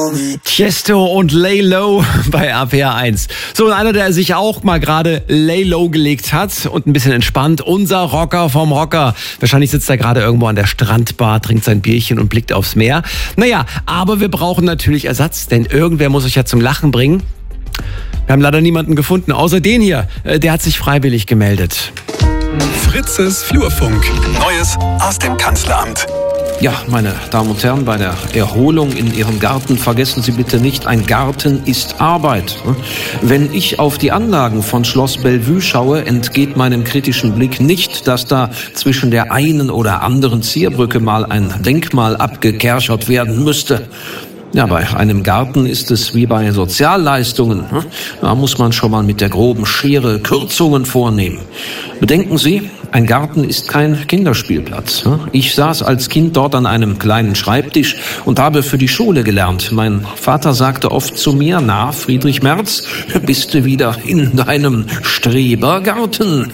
Tiesto und Lay Low bei RPR 1. So, und einer, der sich auch mal gerade Lay Low gelegt hat und ein bisschen entspannt, unser Rocker vom Rocker. Wahrscheinlich sitzt er gerade irgendwo an der Strandbar, trinkt sein Bierchen und blickt aufs Meer. Naja, aber wir brauchen natürlich Ersatz, denn irgendwer muss euch ja zum Lachen bringen. Wir haben leider niemanden gefunden, außer den hier. Der hat sich freiwillig gemeldet. Fritzes Flurfunk. Neues aus dem Kanzleramt. Ja, meine Damen und Herren, bei der Erholung in Ihrem Garten vergessen Sie bitte nicht, ein Garten ist Arbeit. Wenn ich auf die Anlagen von Schloss Bellevue schaue, entgeht meinem kritischen Blick nicht, dass da zwischen der einen oder anderen Zierbrücke mal ein Denkmal abgekerchert werden müsste. Ja, bei einem Garten ist es wie bei Sozialleistungen. Da muss man schon mal mit der groben Schere Kürzungen vornehmen. Bedenken Sie, ein Garten ist kein Kinderspielplatz. Ich saß als Kind dort an einem kleinen Schreibtisch und habe für die Schule gelernt. Mein Vater sagte oft zu mir, na, Friedrich Merz, bist du wieder in deinem Strebergarten?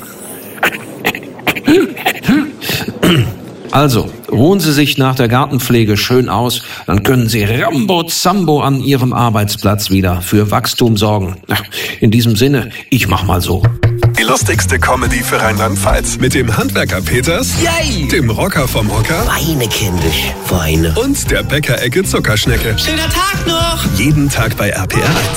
Also, ruhen Sie sich nach der Gartenpflege schön aus, dann können Sie Rambo-Zambo an Ihrem Arbeitsplatz wieder für Wachstum sorgen. In diesem Sinne, ich mach mal so. Die lustigste Comedy für Rheinland-Pfalz. Mit dem Handwerker Peters, Yay! dem Rocker vom Hocker Weine kenn dich, Weine. und der Bäckerecke Zuckerschnecke. Schöner Tag noch! Jeden Tag bei RPR 1.